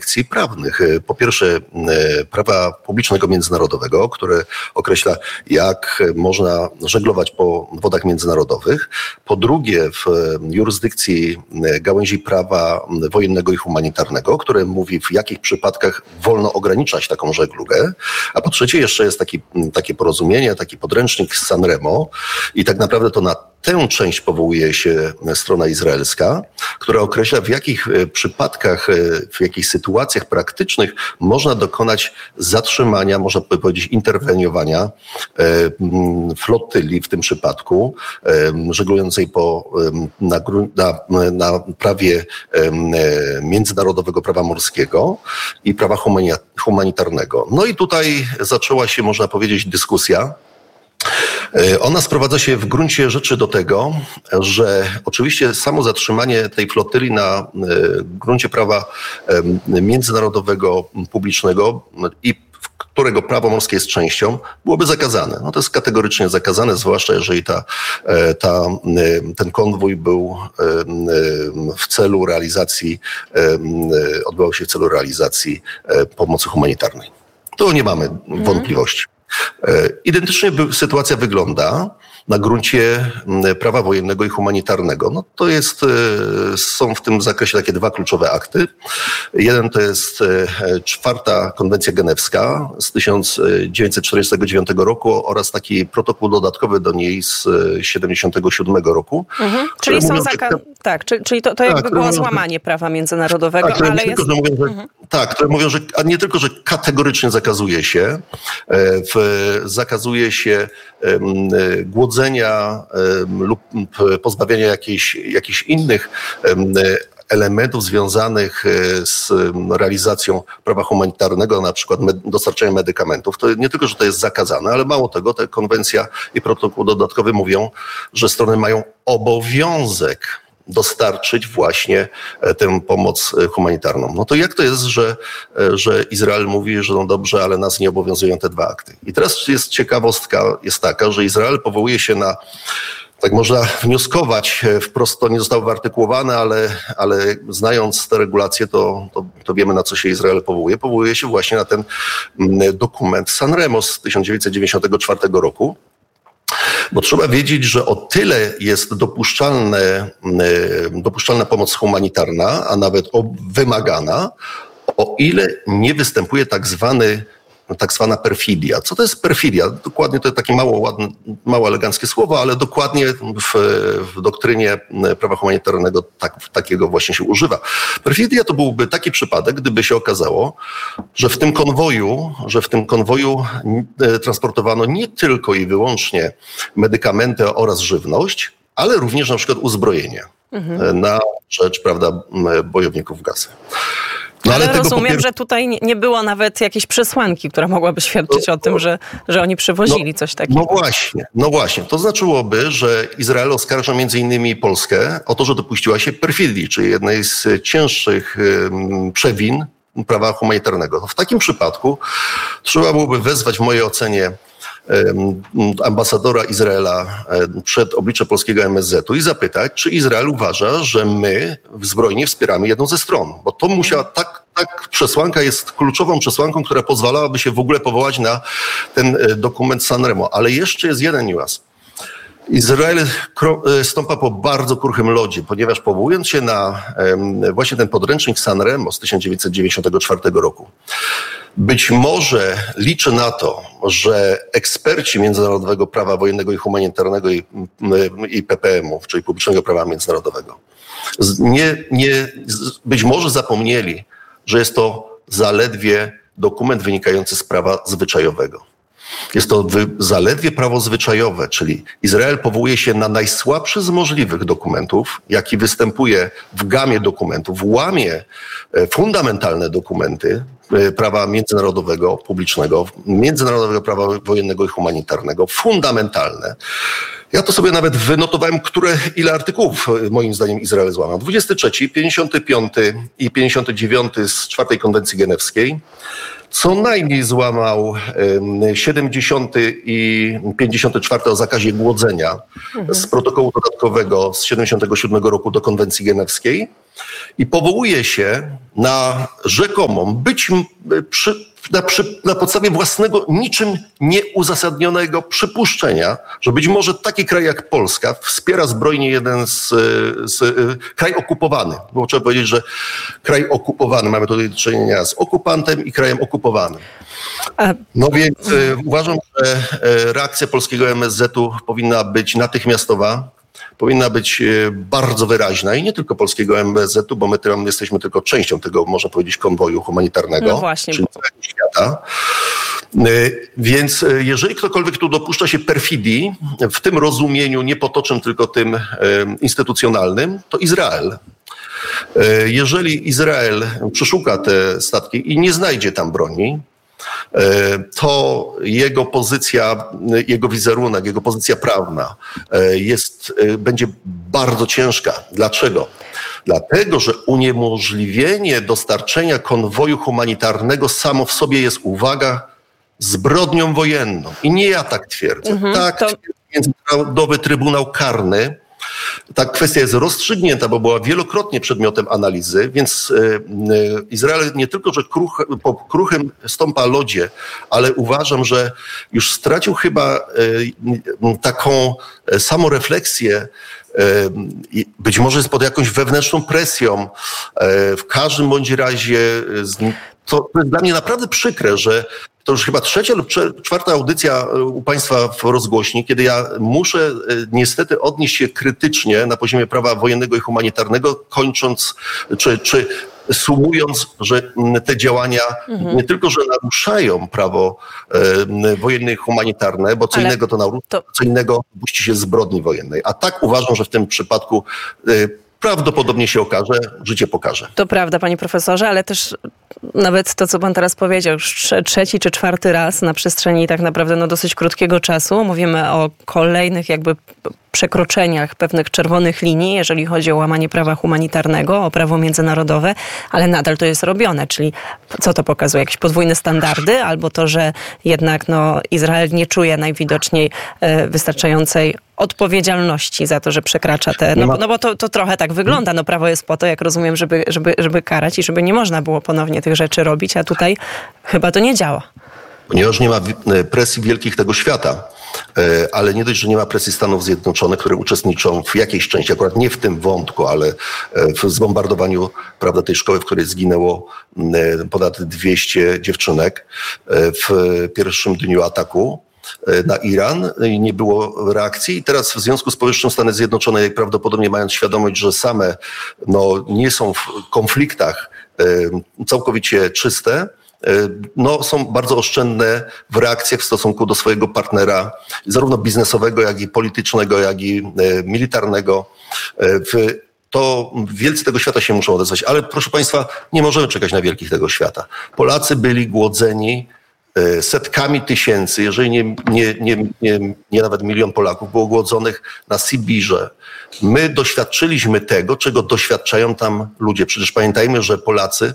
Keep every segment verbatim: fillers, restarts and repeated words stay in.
jurysdykcji prawnych. Po pierwsze, prawa publicznego międzynarodowego, które określa, jak można żeglować po wodach międzynarodowych. Po drugie, w jurysdykcji gałęzi prawa wojennego i humanitarnego, które mówi, w jakich przypadkach wolno ograniczać taką żeglugę. A po trzecie, jeszcze jest taki, takie porozumienie, taki podręcznik z Sanremo i tak naprawdę to na tę część powołuje się strona izraelska, która określa, w jakich przypadkach, w jakich sytuacjach praktycznych można dokonać zatrzymania, można powiedzieć interweniowania flotyli w tym przypadku, żeglującej po, na, na, na prawie międzynarodowego prawa morskiego i prawa humanitarnego. No i tutaj zaczęła się, można powiedzieć, dyskusja. Ona sprowadza się w gruncie rzeczy do tego, że oczywiście samo zatrzymanie tej flotyli na gruncie prawa międzynarodowego, publicznego i którego prawo morskie jest częścią, byłoby zakazane. No to jest kategorycznie zakazane, zwłaszcza jeżeli ta, ta, ten konwój był w celu realizacji, odbywał się w celu realizacji pomocy humanitarnej. Tu nie mamy wątpliwości. Identycznie sytuacja wygląda na gruncie prawa wojennego i humanitarnego. No to jest, są w tym zakresie takie dwa kluczowe akty. Jeden to jest czwarta konwencja genewska z tysiąc dziewięćset czterdziestego dziewiątego roku oraz taki protokół dodatkowy do niej z siedemdziesiątego siódmego roku. Mhm. Czyli są zaka- tak, czyli, czyli to, to jakby tak, było mówią, złamanie prawa międzynarodowego, tak, ale nie jest... Tylko, że mówią, że, mhm. Tak, które mówią, że a nie tylko, że kategorycznie zakazuje się, w, zakazuje się um, głodzenia um, lub pozbawienia jakichś, jakichś innych um, elementów związanych z realizacją prawa humanitarnego, na przykład med- dostarczania medykamentów. To nie tylko, że to jest zakazane, ale mało tego, ta konwencja i protokół dodatkowy mówią, że strony mają obowiązek dostarczyć właśnie tę pomoc humanitarną. No to jak to jest, że, że Izrael mówi, że no dobrze, ale nas nie obowiązują te dwa akty. I teraz jest ciekawostka, jest taka, że Izrael powołuje się na, tak można wnioskować, wprost to nie zostało wyartykułowane, ale, ale znając te regulacje, to, to, to wiemy, na co się Izrael powołuje. Powołuje się właśnie na ten dokument Sanremo z tysiąc dziewięćset dziewięćdziesiątego czwartego roku. Bo trzeba wiedzieć, że o tyle jest dopuszczalne, dopuszczalna pomoc humanitarna, a nawet wymagana, o ile nie występuje tak zwany tak zwana perfidia. Co to jest perfidia? Dokładnie to jest takie mało ładne, mało eleganckie słowo, ale dokładnie w, w doktrynie prawa humanitarnego tak, takiego właśnie się używa. Perfidia to byłby taki przypadek, gdyby się okazało, że w tym konwoju, że w tym konwoju transportowano nie tylko i wyłącznie medykamenty oraz żywność, ale również na przykład uzbrojenie mhm. na rzecz, prawda, bojowników Gazy. No, ale ale rozumiem, popier- że tutaj nie było nawet jakiejś przesłanki, która mogłaby świadczyć no, o tym, że, że oni przywozili no, coś takiego. No właśnie, no właśnie. To znaczyłoby, że Izrael oskarża między innymi Polskę o to, że dopuściła się perfidii, czyli jednej z cięższych um, przewin prawa humanitarnego. W takim przypadku trzeba byłoby wezwać w mojej ocenie ambasadora Izraela przed oblicze polskiego M S Z u i zapytać, czy Izrael uważa, że my zbrojnie wspieramy jedną ze stron. Bo to musiała, tak, tak przesłanka jest kluczową przesłanką, która pozwalałaby się w ogóle powołać na ten dokument Sanremo. Ale jeszcze jest jeden niuans. Izrael stąpa po bardzo kruchym lodzie, ponieważ powołując się na właśnie ten podręcznik Sanremo z tysiąc dziewięćset dziewięćdziesiątego czwartego roku, być może liczy na to, że eksperci międzynarodowego prawa wojennego i humanitarnego i, i P P M u, czyli publicznego prawa międzynarodowego, nie, nie, być może zapomnieli, że jest to zaledwie dokument wynikający z prawa zwyczajowego. Jest to wy, zaledwie prawo zwyczajowe, czyli Izrael powołuje się na najsłabszy z możliwych dokumentów, jaki występuje w gamie dokumentów, łamie fundamentalne dokumenty prawa międzynarodowego, publicznego, międzynarodowego prawa wojennego i humanitarnego, fundamentalne. Ja to sobie nawet wynotowałem, które, ile artykułów moim zdaniem Izrael złamał. dwudziesty trzeci, pięćdziesiąty piąty i pięćdziesiąty dziewiąty z czwartej konwencji genewskiej. Co najmniej złamał siedemdziesiąty i pięćdziesiąty czwarty o zakazie głodzenia mhm. z protokołu dodatkowego z siedemdziesiątego siódmego roku do konwencji genewskiej i powołuje się na rzekomą, być przy, na, przy, na podstawie własnego, niczym nieuzasadnionego przypuszczenia, że być może taki kraj jak Polska wspiera zbrojnie jeden z, z kraj okupowany. Bo trzeba powiedzieć, że kraj okupowany, mamy tutaj do czynienia z okupantem i krajem okupowanym. No więc e, uważam, że e, reakcja polskiego M S Z-u powinna być natychmiastowa. Powinna być bardzo wyraźna i nie tylko polskiego M S Z-u, bo my tam jesteśmy tylko częścią tego, można powiedzieć, konwoju humanitarnego, no właśnie, czyli bo... całego świata. Więc jeżeli ktokolwiek tu dopuszcza się perfidii, w tym rozumieniu nie potocznym, tylko tym instytucjonalnym, to Izrael. Jeżeli Izrael przeszuka te statki i nie znajdzie tam broni, to jego pozycja, jego wizerunek, jego pozycja prawna jest, będzie bardzo ciężka. Dlaczego? Dlatego, że uniemożliwienie dostarczenia konwoju humanitarnego samo w sobie jest, uwaga, zbrodnią wojenną. I nie ja tak twierdzę. Mhm, tak to... twierdzi Międzynarodowy Trybunał Karny. Ta kwestia jest rozstrzygnięta, bo była wielokrotnie przedmiotem analizy, więc Izrael nie tylko, że kruch, po kruchym stąpa lodzie, ale uważam, że już stracił chyba taką samorefleksję, być może jest pod jakąś wewnętrzną presją. W każdym bądź razie to jest dla mnie naprawdę przykre, że to już chyba trzecia lub czwarta audycja u Państwa w rozgłośni, kiedy ja muszę niestety odnieść się krytycznie na poziomie prawa wojennego i humanitarnego, kończąc czy, czy sumując, że te działania mhm. nie tylko, że naruszają prawo e, wojenne i humanitarne, bo co Ale innego to narusza, to... co innego puści się zbrodni wojennej. A tak uważam, że w tym przypadku e, prawdopodobnie się okaże, życie pokaże. To prawda, panie profesorze, ale też nawet to, co pan teraz powiedział, już trzeci czy czwarty raz na przestrzeni tak naprawdę no dosyć krótkiego czasu mówimy o kolejnych jakby przekroczeniach pewnych czerwonych linii, jeżeli chodzi o łamanie prawa humanitarnego, o prawo międzynarodowe, ale nadal to jest robione, czyli co to pokazuje? Jakieś podwójne standardy albo to, że jednak no, Izrael nie czuje najwidoczniej e, wystarczającej odpowiedzialności za to, że przekracza te... No, no bo to, to trochę tak wygląda. No prawo jest po to, jak rozumiem, żeby, żeby, żeby karać i żeby nie można było ponownie tych rzeczy robić, a tutaj chyba to nie działa. Ponieważ nie ma presji wielkich tego świata, ale nie dość, że nie ma presji Stanów Zjednoczonych, które uczestniczą w jakiejś części, akurat nie w tym wątku, ale w zbombardowaniu, prawda, tej szkoły, w której zginęło ponad dwieście dziewczynek w pierwszym dniu ataku na Iran, nie było reakcji i teraz w związku z powyższym Stany Zjednoczone, prawdopodobnie mając świadomość, że same no, nie są w konfliktach całkowicie czyste, no, są bardzo oszczędne w reakcjach w stosunku do swojego partnera, zarówno biznesowego, jak i politycznego, jak i militarnego. W to wielcy tego świata się muszą odezwać. Ale proszę Państwa, nie możemy czekać na wielkich tego świata. Polacy byli głodzeni setkami tysięcy, jeżeli nie, nie, nie, nie, nie nawet milion Polaków było głodzonych na Sybirze. My doświadczyliśmy tego, czego doświadczają tam ludzie. Przecież pamiętajmy, że Polacy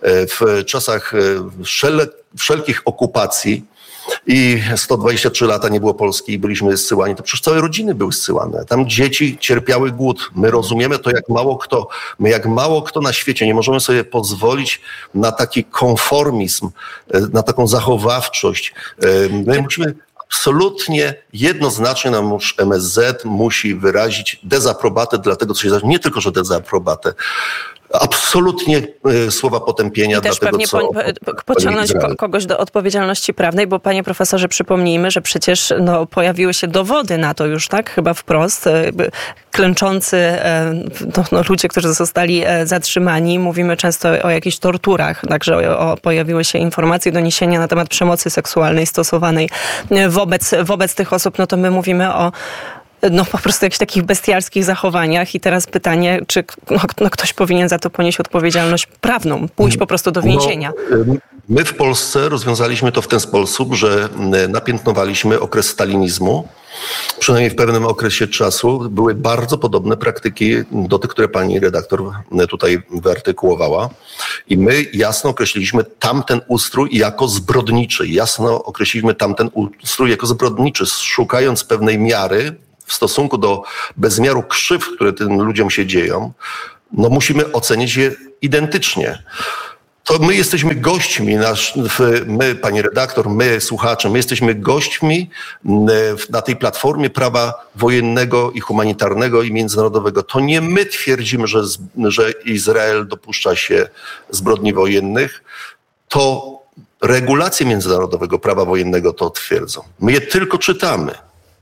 w czasach wszelkich okupacji i sto dwadzieścia trzy lata nie było Polski i byliśmy zsyłani, to przecież całe rodziny były zsyłane. Tam dzieci cierpiały głód. My rozumiemy to jak mało kto. My jak mało kto na świecie nie możemy sobie pozwolić na taki konformizm, na taką zachowawczość. My musimy absolutnie jednoznacznie nam M S Z musi wyrazić dezaprobatę dla tego, co się zdarza. Nie tylko, że dezaprobatę. Absolutnie y, słowa potępienia I też dla pewnie tego, co... Po, pociągnąć ko- kogoś do odpowiedzialności prawnej, bo panie profesorze, przypomnijmy, że przecież no, pojawiły się dowody na to już, tak? Chyba wprost. Y, klęczący y, no, no, ludzie, którzy zostali y, zatrzymani. Mówimy często o jakichś torturach. Także o, o, pojawiły się informacje, doniesienia na temat przemocy seksualnej stosowanej y, wobec, wobec tych osób. No to my mówimy o no po prostu jakichś takich bestialskich zachowaniach i teraz pytanie, czy no, no, ktoś powinien za to ponieść odpowiedzialność prawną, pójść po prostu do więzienia. No, My w Polsce rozwiązaliśmy to w ten sposób, że napiętnowaliśmy okres stalinizmu. Przynajmniej w pewnym okresie czasu były bardzo podobne praktyki do tych, które pani redaktor tutaj wyartykułowała. I my jasno określiliśmy tamten ustrój jako zbrodniczy. Jasno określiliśmy tamten ustrój jako zbrodniczy, szukając pewnej miary w stosunku do bezmiaru krzywd, które tym ludziom się dzieją. No musimy ocenić je identycznie. To my jesteśmy gośćmi, nasz, my, pani redaktor, my, słuchacze, my jesteśmy gośćmi na tej platformie prawa wojennego i humanitarnego i międzynarodowego. To nie my twierdzimy, że, że Izrael dopuszcza się zbrodni wojennych, to regulacje międzynarodowego prawa wojennego to twierdzą. My je tylko czytamy.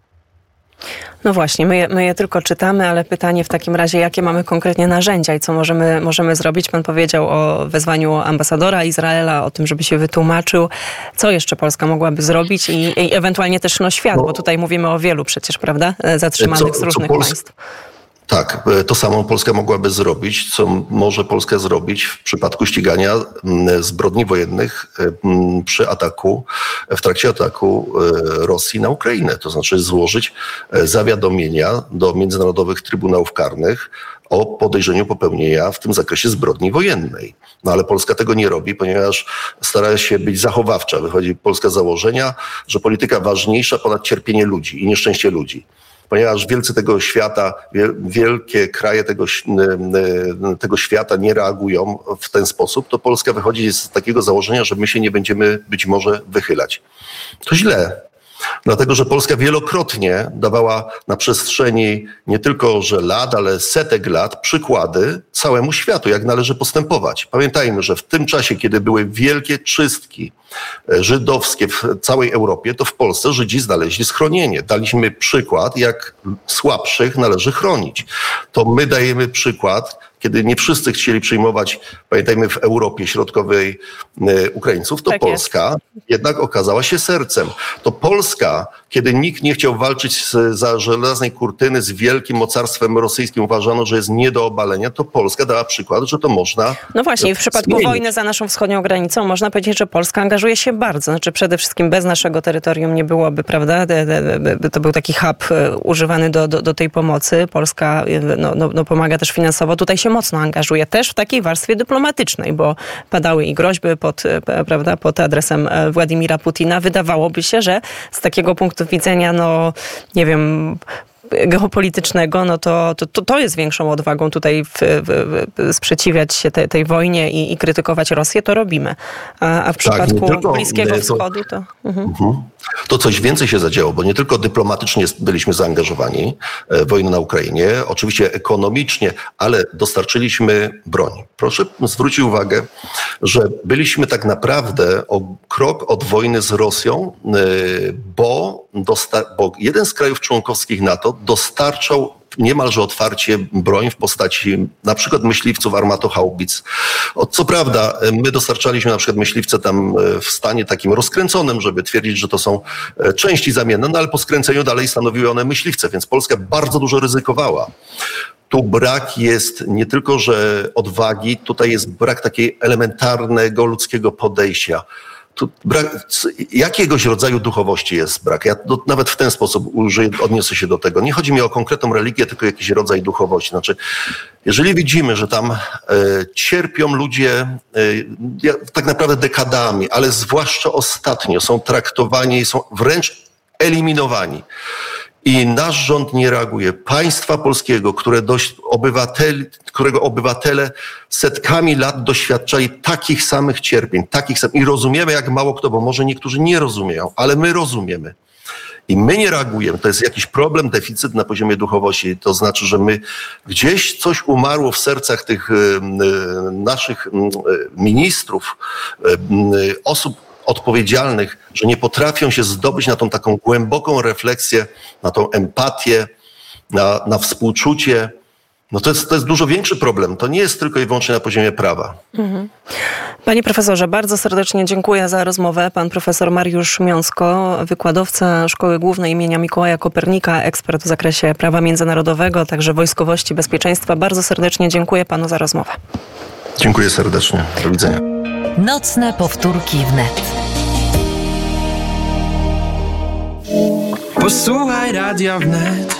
No właśnie, my je, my je tylko czytamy, ale pytanie w takim razie, jakie mamy konkretnie narzędzia i co możemy, możemy zrobić? Pan powiedział o wezwaniu ambasadora Izraela, o tym, żeby się wytłumaczył. Co jeszcze Polska mogłaby zrobić i, i ewentualnie też no świat, no, bo tutaj mówimy o wielu przecież, prawda, zatrzymanych co, z różnych Pols- państw. Tak, to samo Polska mogłaby zrobić, co może Polska zrobić w przypadku ścigania zbrodni wojennych przy ataku, w trakcie ataku Rosji na Ukrainę. To znaczy złożyć zawiadomienia do międzynarodowych trybunałów karnych o podejrzeniu popełnienia w tym zakresie zbrodni wojennej. No ale Polska tego nie robi, ponieważ stara się być zachowawcza. Wychodzi Polska z założenia, że polityka ważniejsza ponad cierpienie ludzi i nieszczęście ludzi. Ponieważ wielcy tego świata, wielkie kraje tego, tego świata nie reagują w ten sposób, to Polska wychodzi z takiego założenia, że my się nie będziemy być może wychylać. To źle. Dlatego, że Polska wielokrotnie dawała na przestrzeni nie tylko, że lat, ale setek lat przykłady całemu światu, jak należy postępować. Pamiętajmy, że w tym czasie, kiedy były wielkie czystki żydowskie w całej Europie, to w Polsce Żydzi znaleźli schronienie. Daliśmy przykład, jak słabszych należy chronić. To my dajemy przykład, kiedy nie wszyscy chcieli przyjmować, pamiętajmy, w Europie Środkowej y, Ukraińców, to tak Polska jest. Jednak okazała się sercem. To Polska, kiedy nikt nie chciał walczyć z, za żelaznej kurtyny z wielkim mocarstwem rosyjskim, uważano, że jest nie do obalenia, to Polska dała przykład, że to można No właśnie, w przypadku zmienić. Wojny za naszą wschodnią granicą można powiedzieć, że Polska angażuje się bardzo. Znaczy przede wszystkim bez naszego terytorium nie byłoby, prawda? To był taki hub używany do, do, do tej pomocy. Polska no, no, no, pomaga też finansowo. Tutaj się mocno angażuje też w takiej warstwie dyplomatycznej, bo padały i groźby pod, prawda, pod adresem Władimira Putina. Wydawałoby się, że z takiego punktu widzenia, no nie wiem, geopolitycznego, no to, to, to jest większą odwagą tutaj w, w, w sprzeciwiać się te, tej wojnie i, i krytykować Rosję, to robimy. A, a w przypadku tak, tylko, Bliskiego to, Wschodu to... Mhm. Uh-huh. To coś więcej się zadziało, bo nie tylko dyplomatycznie byliśmy zaangażowani w wojnę na Ukrainie, oczywiście ekonomicznie, ale dostarczyliśmy broń. Proszę zwrócić uwagę, że byliśmy tak naprawdę o krok od wojny z Rosją, bo, dosta- bo jeden z krajów członkowskich NATO dostarczał niemalże otwarcie broń w postaci na przykład myśliwców armatohaubic. Co prawda my dostarczaliśmy na przykład myśliwce tam w stanie takim rozkręconym, żeby twierdzić, że to są części zamienne, no ale po skręceniu dalej stanowiły one myśliwce, więc Polska bardzo dużo ryzykowała. Tu brak jest nie tylko, że odwagi, tutaj jest brak takiej elementarnego ludzkiego podejścia. Tu brak, jakiegoś rodzaju duchowości jest brak. Ja do, nawet w ten sposób użyję, odniosę się do tego. Nie chodzi mi o konkretną religię, tylko jakiś rodzaj duchowości. Znaczy, jeżeli widzimy, że tam e, cierpią ludzie e, tak naprawdę dekadami, ale zwłaszcza ostatnio są traktowani, są wręcz eliminowani. I nasz rząd nie reaguje. Państwa polskiego, które dość obywateli, którego obywatele setkami lat doświadczali takich samych cierpień, takich samych, i rozumiemy jak mało kto, bo może niektórzy nie rozumieją, ale my rozumiemy. I my nie reagujemy. To jest jakiś problem, deficyt na poziomie duchowości. To znaczy, że my gdzieś coś umarło w sercach tych y, naszych y, ministrów, y, osób odpowiedzialnych, że nie potrafią się zdobyć na tą taką głęboką refleksję, na tą empatię, na, na współczucie. No to jest, to jest dużo większy problem. To nie jest tylko i wyłącznie na poziomie prawa. Mhm. Panie profesorze, bardzo serdecznie dziękuję za rozmowę. Pan profesor Mariusz Miąsko, wykładowca Szkoły Głównej imienia Mikołaja Kopernika, ekspert w zakresie prawa międzynarodowego, także wojskowości, bezpieczeństwa. Bardzo serdecznie dziękuję panu za rozmowę. Dziękuję serdecznie. Do widzenia. Nocne powtórki wnet. Posłuchaj Radia Wnet.